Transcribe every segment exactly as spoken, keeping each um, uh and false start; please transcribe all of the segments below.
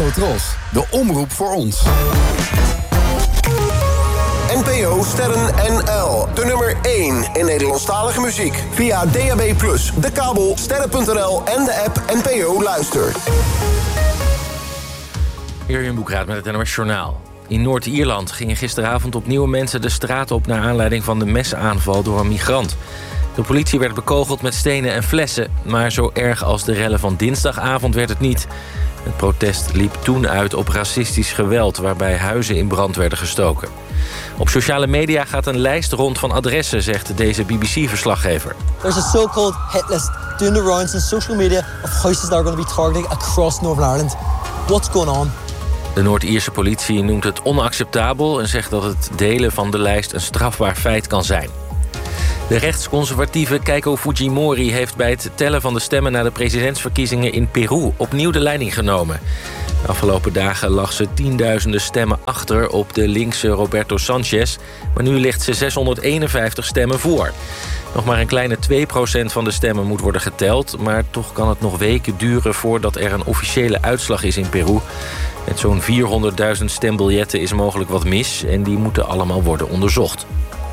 Ros, de omroep voor ons. N P O Sterren N L, de nummer één in Nederlandstalige muziek. Via D A B plus, de kabel, sterren punt n l en de app N P O Luister. Jurjen Boekraat met het N O S Journaal. In Noord-Ierland gingen gisteravond opnieuw mensen de straat op... naar aanleiding van de mesaanval door een migrant. De politie werd bekogeld met stenen en flessen... maar zo erg als de rellen van dinsdagavond werd het niet. Het protest liep toen uit op racistisch geweld... waarbij huizen in brand werden gestoken. Op sociale media gaat een lijst rond van adressen... zegt deze B B C-verslaggever. There's a so-called hit list doing the rounds on social media... of houses that are going to be targeted across Northern Ireland. What's going on? De Noord-Ierse politie noemt het onacceptabel... en zegt dat het delen van de lijst een strafbaar feit kan zijn. De rechtsconservatieve Keiko Fujimori heeft bij het tellen van de stemmen... na de presidentsverkiezingen in Peru opnieuw de leiding genomen. De afgelopen dagen lag ze tienduizenden stemmen achter op de linkse Roberto Sanchez... maar nu ligt ze zeshonderdeenenvijftig stemmen voor. Nog maar een kleine twee procent van de stemmen moet worden geteld... maar toch kan het nog weken duren voordat er een officiële uitslag is in Peru. Met zo'n vierhonderdduizend stembiljetten is mogelijk wat mis... en die moeten allemaal worden onderzocht.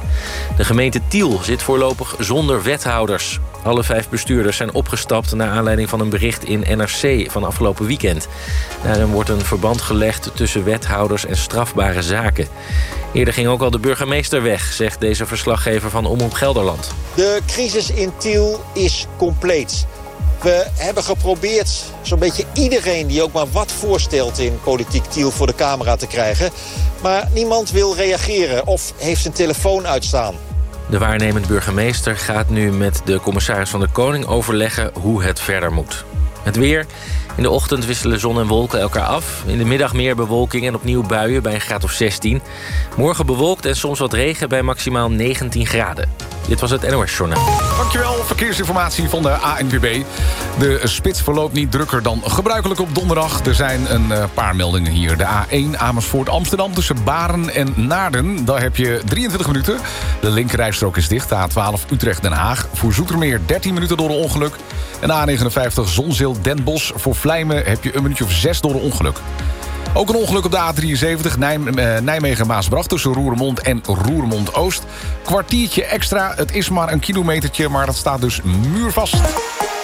De gemeente Tiel zit voorlopig zonder wethouders. Alle vijf bestuurders zijn opgestapt naar aanleiding van een bericht in N R C van afgelopen weekend. Daarin wordt een verband gelegd tussen wethouders en strafbare zaken. Eerder ging ook al de burgemeester weg, zegt deze verslaggever van Omroep Gelderland. De crisis in Tiel is compleet. We hebben geprobeerd zo'n beetje iedereen die ook maar wat voorstelt in politiek Tiel voor de camera te krijgen. Maar niemand wil reageren of heeft zijn telefoon uitstaan. De waarnemend burgemeester gaat nu met de commissaris van de Koning overleggen hoe het verder moet. Het weer. In de ochtend wisselen zon en wolken elkaar af. In de middag meer bewolking en opnieuw buien bij een graad of zestien. Morgen bewolkt en soms wat regen bij maximaal negentien graden. Dit was het N O S Journaal. Dankjewel, verkeersinformatie van de A N W B. De spits verloopt niet drukker dan gebruikelijk op donderdag. Er zijn een paar meldingen hier. De A één Amersfoort Amsterdam tussen Baren en Naarden. Daar heb je drieëntwintig minuten. De linkerrijstrook is dicht. De A twaalf Utrecht Den Haag. Voor Zoetermeer dertien minuten door een ongeluk. En de A negenenvijftig Zonzeel Den Bosch. Voor Vlijmen heb je een minuutje of zes door een ongeluk. Ook een ongeluk op de A drieënzeventig Nijmegen-Maasbracht tussen Roermond en Roermond-Oost. Kwartiertje extra, het is maar een kilometertje, maar dat staat dus muurvast.